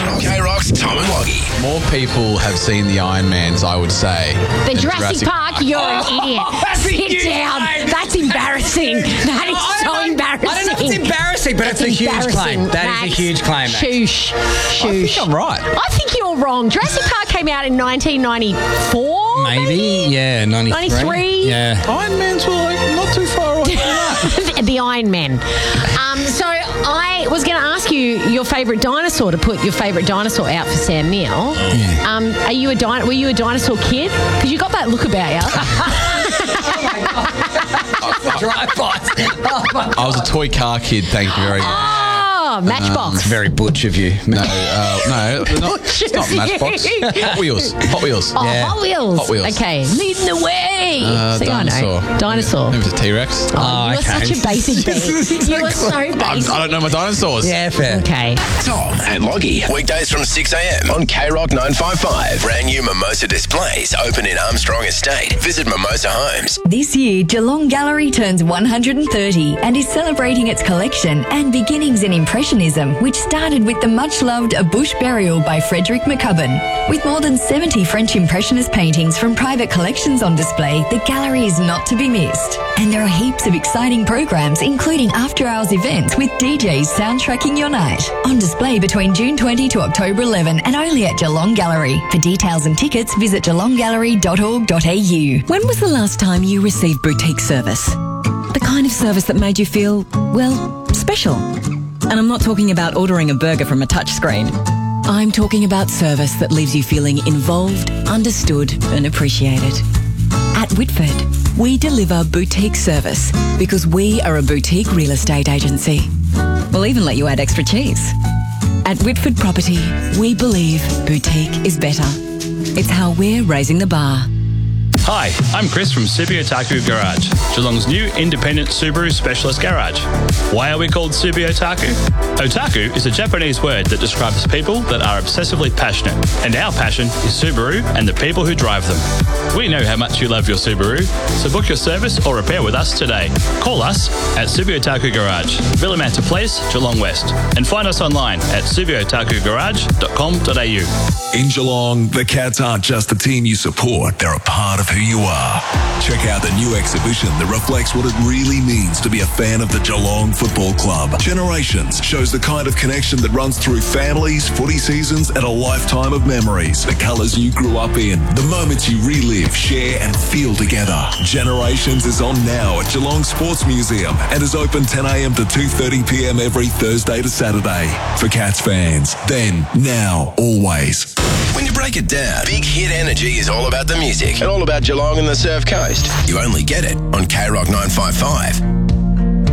K-Rock's Tom and Loggy. More people have seen the Iron Mans, I would say. The Jurassic Park, you're an idiot. Sit down. That's embarrassing. That is so embarrassing. I don't know if it's embarrassing, but it's a huge claim. That is a huge claim, mate. Shush. I think I'm right. I think you're wrong. Jurassic Park came out in 1994, Maybe, yeah, 93. 93? Yeah. Iron Mans were not too far away from that. The Iron Man. So I was going to ask you your favourite dinosaur, to put your favourite dinosaur out for Sam Neill. Yeah. Were you a dinosaur kid? Because you got that look about you. Drive-bys. I was a toy car kid, thank you very much. Oh, Matchbox. It's very butch of you. No, it's not Matchbox. Hot Wheels. Oh, Yeah. Hot Wheels. Hot Wheels. Okay, leading the way. See, Dinosaur. I know. Dinosaur. Maybe it's a T-Rex. Oh, you are okay. such a basic beast. You are so basic. I don't know my dinosaurs. Yeah, fair. Okay. Tom and Loggy. Weekdays from 6 a.m. on K-Rock 955. Brand new Mimosa displays open in Armstrong Estate. Visit Mimosa Homes. This year, Geelong Gallery turns 130 and is celebrating its collection and beginnings in Impressionism, which started with the much-loved A Bush Burial by Frederick McCubbin. With more than 70 French Impressionist paintings from private collections on display, the gallery is not to be missed. And there are heaps of exciting programs, including after-hours events with DJs soundtracking your night. On display between June 20 to October 11 and only at Geelong Gallery. For details and tickets, visit geelonggallery.org.au. When was the last time you received boutique service? The kind of service that made you feel, well, special. And I'm not talking about ordering a burger from a touchscreen. I'm talking about service that leaves you feeling involved, understood and appreciated. At Whitford, we deliver boutique service because we are a boutique real estate agency. We'll even let you add extra cheese. At Whitford Property, we believe boutique is better. It's how we're raising the bar. Hi, I'm Chris from Subi Otaku Garage, Geelong's new independent Subaru specialist garage. Why are we called Subi Otaku? Otaku is a Japanese word that describes people that are obsessively passionate, and our passion is Subaru and the people who drive them. We know how much you love your Subaru, so book your service or repair with us today. Call us at Subi Otaku Garage, Villamanta Place, Geelong West, and find us online at subiotakugarage.com.au. In Geelong, the Cats aren't just a team you support, they're a part of who you are. Check out the new exhibition that reflects what it really means to be a fan of the Geelong Football Club. Generations shows the kind of connection that runs through families, footy seasons, and a lifetime of memories. The colours you grew up in, the moments you relive, share, and feel together. Generations is on now at Geelong Sports Museum and is open 10 a.m. to 2:30 p.m. every Thursday to Saturday. For Cats fans, then, now, always. When you break it down, Big Hit Energy is all about the music and all about Geelong and the Surf Coast. You only get it on K-Rock 955.